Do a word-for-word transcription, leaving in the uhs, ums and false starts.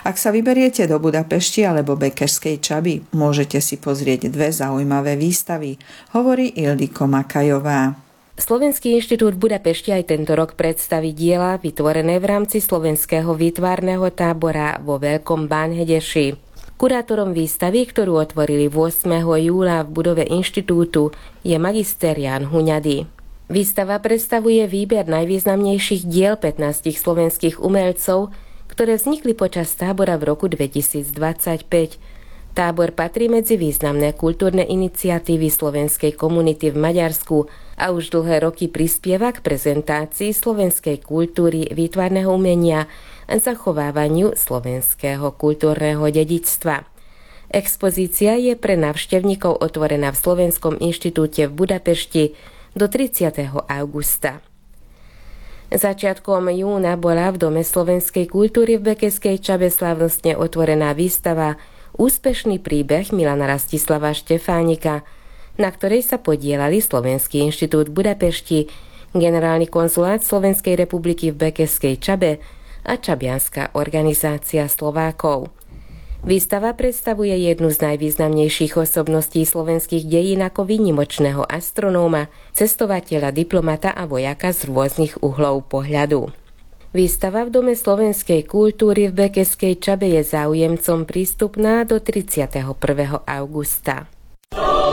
Ak sa vyberiete do Budapešti alebo Bekešskej Čaby, môžete si pozrieť dve zaujímavé výstavy, hovorí Ildiko Makajová. Slovenský inštitút v Budapešti aj tento rok predstaví diela vytvorené v rámci slovenského výtvarného tábora vo Veľkom Bánhedeši. Kurátorom výstavy, ktorú otvorili ôsmeho júla v budove inštitútu, je magister Ján Huňady. Výstava predstavuje výber najvýznamnejších diel pätnástich slovenských umelcov, ktoré vznikli počas tábora v roku dvetisícdvadsaťpäť. Tábor patrí medzi významné kultúrne iniciatívy slovenskej komunity v Maďarsku a už dlhé roky prispieva k prezentácii slovenskej kultúry, výtvarného umenia a zachovávaniu slovenského kultúrneho dedičstva. Expozícia je pre návštevníkov otvorená v Slovenskom inštitúte v Budapešti do tridsiateho augusta. Začiatkom júna bola v Dome slovenskej kultúry v Bekeskej Čabe slávnostne otvorená výstava Úspešný príbeh Milana Rastislava Štefánika, na ktorej sa podielali Slovenský inštitút v Budapešti, Generálny konzulát Slovenskej republiky v Bekeskej Čabe a Čabianska organizácia Slovákov. Výstava predstavuje jednu z najvýznamnejších osobností slovenských dejín ako výnimočného astronóma, cestovateľa, diplomata a vojaka z rôznych uhlov pohľadu. Výstava v Dome slovenskej kultúry v Bekeskej Čabe je záujemcom prístupná do tridsiateho prvého augusta.